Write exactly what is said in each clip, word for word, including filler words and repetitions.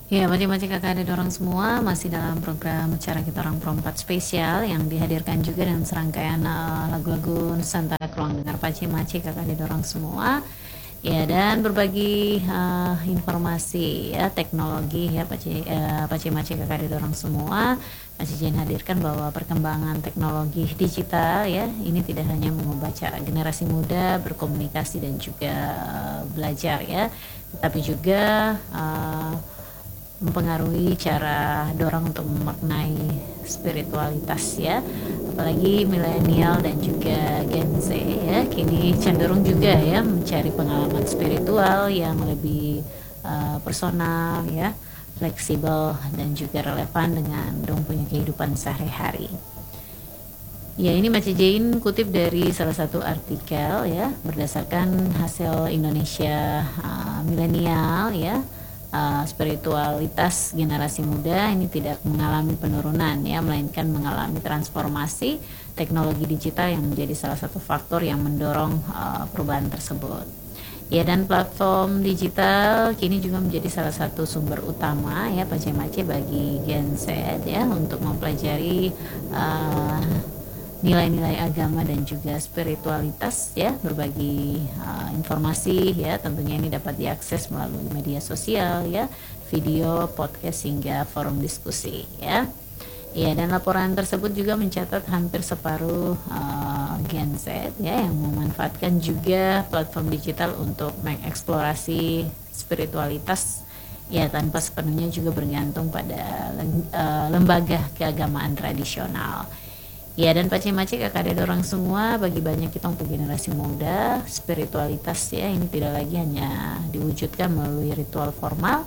Ya, macam-macam kakak ada dorong semua masih dalam program Cara Kita Orang Perempat spesial yang dihadirkan juga dengan serangkaian uh, lagu-lagu Nusantara Ruang Dengar Paci-Maci kakak ada dorong semua. Ya, dan berbagi uh, informasi ya teknologi ya Paci uh, Paci-Maci kakak ada dorong semua. Masih Jen hadirkan bahwa perkembangan teknologi digital ya ini tidak hanya mengubah cara generasi muda berkomunikasi dan juga uh, belajar ya, tetapi juga uh, mempengaruhi cara dorang untuk memaknai spiritualitas ya, apalagi milenial dan juga Gen Z ya kini cenderung juga ya mencari pengalaman spiritual yang lebih uh, personal ya, fleksibel dan juga relevan dengan dong punya kehidupan sehari-hari. Ya, ini Maci Jain kutip dari salah satu artikel ya berdasarkan hasil Indonesia uh, milenial ya. Uh, spiritualitas generasi muda ini tidak mengalami penurunan ya, melainkan mengalami transformasi. Teknologi digital yang menjadi salah satu faktor yang mendorong uh, perubahan tersebut. Ya, dan platform digital kini juga menjadi salah satu sumber utama ya Paci-Maci bagi Gen Z ya untuk mempelajari uh, nilai-nilai agama dan juga spiritualitas ya, berbagi uh, informasi ya, tentunya ini dapat diakses melalui media sosial ya, video, podcast hingga forum diskusi ya. Ya, dan laporan tersebut juga mencatat hampir separuh uh, Gen Z ya yang memanfaatkan juga platform digital untuk mengeksplorasi spiritualitas ya tanpa sepenuhnya juga bergantung pada uh, lembaga keagamaan tradisional. Ya, dan Paci-Maci kakak ada dorong semua bagi banyak kita untuk generasi muda, spiritualitas ya ini tidak lagi hanya diwujudkan melalui ritual formal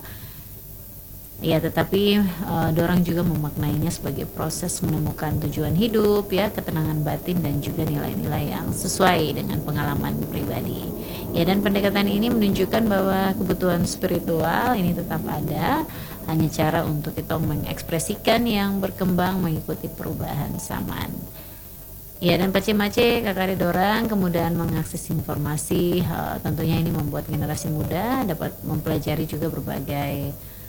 ya, tetapi uh, dorang juga memaknainya sebagai proses menemukan tujuan hidup ya, ketenangan batin dan juga nilai-nilai yang sesuai dengan pengalaman pribadi ya. Dan pendekatan ini menunjukkan bahwa kebutuhan spiritual ini tetap ada, hanya cara untuk kita mengekspresikan yang berkembang mengikuti perubahan zaman. Ya, dan Paci-Maci kakak dorang kemudahan mengakses informasi, uh, tentunya ini membuat generasi muda dapat mempelajari juga berbagai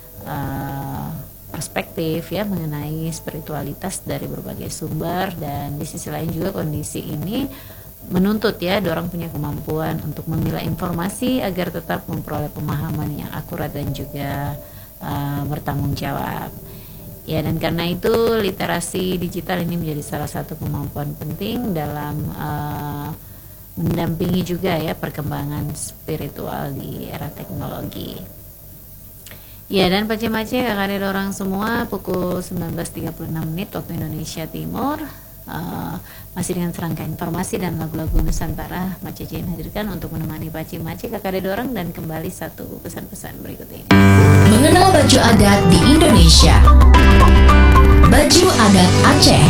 uh, perspektif ya mengenai spiritualitas dari berbagai sumber, dan di sisi lain juga kondisi ini menuntut ya dorang punya kemampuan untuk memilah informasi agar tetap memperoleh pemahaman yang akurat dan juga Uh, bertanggung jawab ya. Dan karena itu literasi digital ini menjadi salah satu kemampuan penting dalam uh, mendampingi juga ya perkembangan spiritual di era teknologi ya. Dan Paci-Maci kakak ada orang semua pukul sembilan belas tiga puluh enam menit waktu Indonesia Timur. Uh, masih dengan serangkaian informasi dan lagu-lagu Nusantara Maci Jain hadirkan untuk menemani Paci-Maci kakak ada orang, dan kembali satu pesan-pesan berikut ini. Mengenal baju adat di Indonesia. Baju adat Aceh.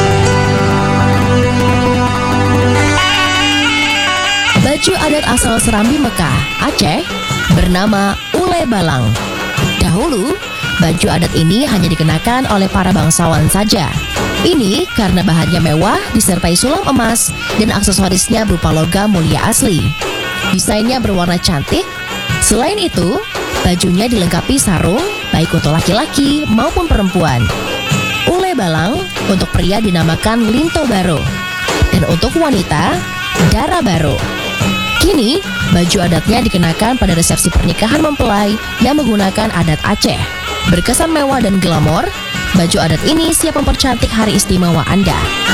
Baju adat asal Serambi Mekah, Aceh bernama Ule Balang. Dahulu, baju adat ini hanya dikenakan oleh para bangsawan saja. Ini karena bahannya mewah disertai sulam emas dan aksesorisnya berupa logam mulia asli. Desainnya berwarna cantik. Selain itu, bajunya dilengkapi sarung baik untuk laki-laki maupun perempuan. Ule Balang untuk pria dinamakan Linto Baro, dan untuk wanita Dara Baro. Kini, baju adatnya dikenakan pada resepsi pernikahan mempelai yang menggunakan adat Aceh. Berkesan mewah dan glamor, baju adat ini siap mempercantik hari istimewa Anda.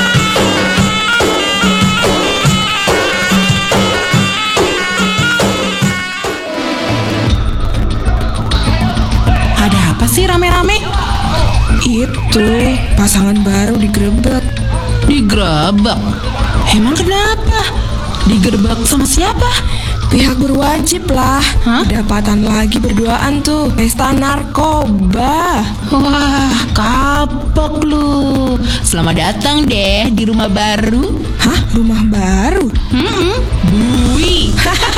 Ada apa sih rame-rame? Itu pasangan baru digerebek. Digerebek? Emang kenapa? Digerebek sama siapa? Pihak berwajib lah. Hah? Kedapatan lagi berduaan tuh, pesta narkoba. Wah, kapok lu. Selamat datang deh di rumah baru. Hah? Rumah baru? Hmm, Bui.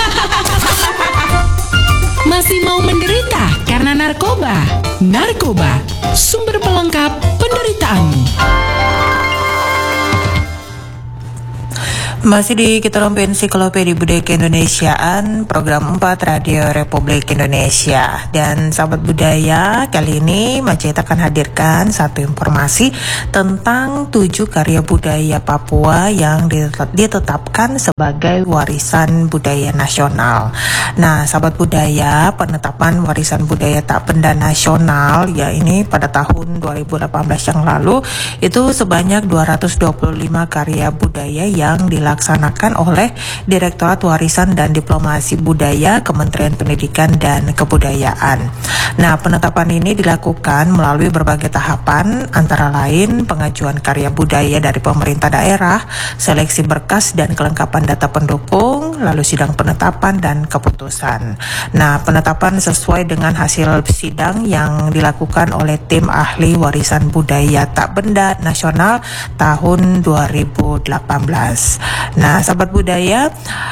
Masih mau menderita karena narkoba? Narkoba, sumber pelengkap penderitaanmu. Masih di Kita Rompi Ensiklopedia Budaya Keindonesiaan, program empat Radio Republik Indonesia. Dan sahabat budaya, kali ini Macet akan hadirkan satu informasi tentang tujuh karya budaya Papua yang ditetapkan sebagai warisan budaya nasional. Nah, sahabat budaya, penetapan warisan budaya tak benda nasional ya ini pada tahun dua ribu delapan belas yang lalu itu sebanyak dua ratus dua puluh lima karya budaya yang dilakukan dilaksanakan oleh Direktorat Warisan dan Diplomasi Budaya Kementerian Pendidikan dan Kebudayaan. Nah, penetapan ini dilakukan melalui berbagai tahapan, antara lain pengajuan karya budaya dari pemerintah daerah, seleksi berkas dan kelengkapan data pendukung, lalu sidang penetapan dan keputusan. Nah, penetapan sesuai dengan hasil sidang yang dilakukan oleh tim ahli warisan budaya tak benda nasional tahun dua ribu delapan belas. Nah, sahabat budaya,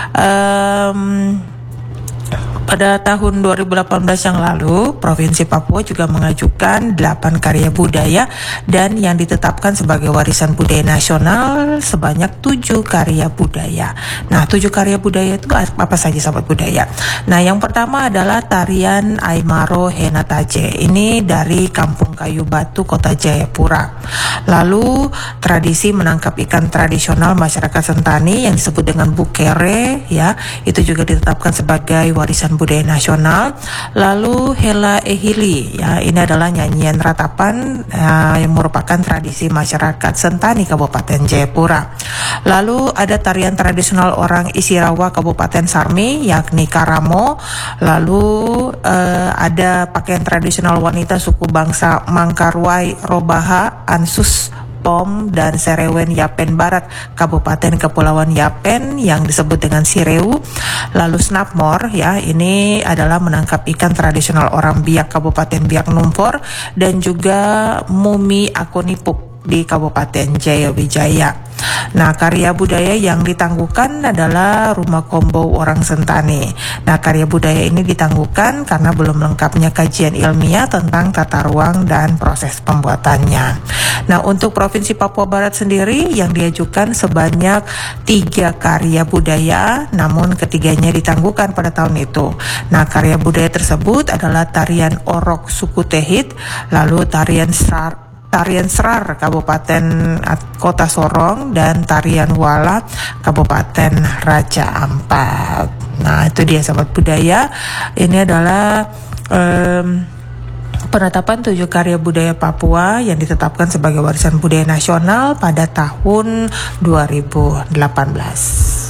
um, pada tahun dua ribu delapan belas yang lalu, Provinsi Papua juga mengajukan delapan karya budaya dan yang ditetapkan sebagai warisan budaya nasional sebanyak tujuh karya budaya. Nah, tujuh karya budaya itu apa saja sahabat budaya? Nah, yang pertama adalah tarian Aymaro Henataje. Ini dari Kampung Kayu Batu, Kota Jayapura. Lalu, tradisi menangkap ikan tradisional masyarakat Sentani yang disebut dengan bukere, ya, itu juga ditetapkan sebagai warisan budaya nasional. Lalu Hela Ehili, ya, ini adalah nyanyian ratapan ya, yang merupakan tradisi masyarakat Sentani Kabupaten Jayapura. Lalu ada tarian tradisional orang Isirawa Kabupaten Sarmi yakni Karamo. Lalu eh, ada pakaian tradisional wanita suku bangsa Mangkarwai Robaha Ansus Pom dan Serewen Yapen Barat Kabupaten Kepulauan Yapen yang disebut dengan Sireu. Lalu Snapmore, ya, ini adalah menangkap ikan tradisional orang Biak Kabupaten Biak Numfor, dan juga Mumi Akonipuk di Kabupaten Jayawijaya. Nah, karya budaya yang ditangguhkan adalah Rumah Kombo Orang Sentani. Nah, karya budaya ini ditangguhkan karena belum lengkapnya kajian ilmiah tentang tata ruang dan proses pembuatannya. Nah, untuk Provinsi Papua Barat sendiri yang diajukan sebanyak tiga karya budaya, namun ketiganya ditangguhkan pada tahun itu. Nah, karya budaya tersebut adalah tarian Orok Suku Tehit, lalu tarian Sar Tarian Serar Kabupaten Kota Sorong, dan tarian Wala Kabupaten Raja Ampat. Nah, itu dia sahabat budaya. Ini adalah um, penetapan tujuh karya budaya Papua yang ditetapkan sebagai warisan budaya nasional pada tahun dua ribu delapan belas.